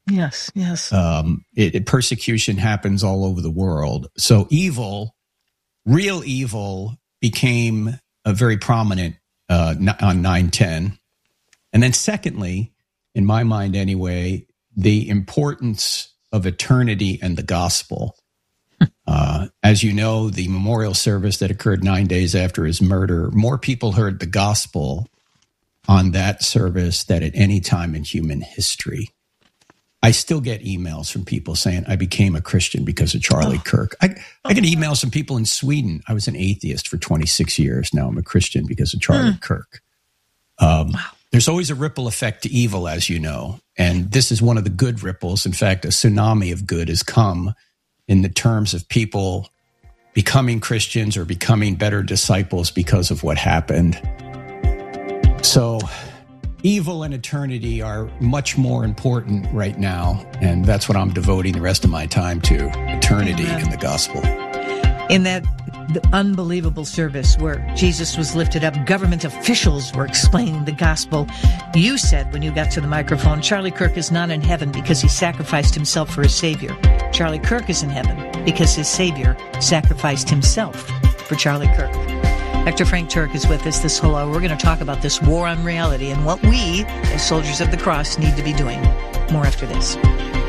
Yes, yes. Persecution happens all over the world. So evil, real evil, became very prominent on 9/10. And then secondly, in my mind anyway, the importance of eternity and the gospel. As you know, the memorial service that occurred 9 days after his murder, more people heard the gospel on that service than at any time in human history. I still get emails from people saying, I became a Christian because of Charlie Kirk. I get emails from people in Sweden. I was an atheist for 26 years. Now I'm a Christian because of Charlie Kirk. There's always a ripple effect to evil, as you know. And this is one of the good ripples. In fact, a tsunami of good has come in the terms of people becoming Christians or becoming better disciples because of what happened. So evil and eternity are much more important right now. And that's what I'm devoting the rest of my time to, eternity and the gospel. In that unbelievable service where Jesus was lifted up, government officials were explaining the gospel. You said when you got to the microphone, Charlie Kirk is not in heaven because he sacrificed himself for his Savior. Charlie Kirk is in heaven because his Savior sacrificed himself for Charlie Kirk. Dr. Frank Turek is with us this whole hour. We're going to talk about this war on reality and what we, as soldiers of the cross, need to be doing. More after this.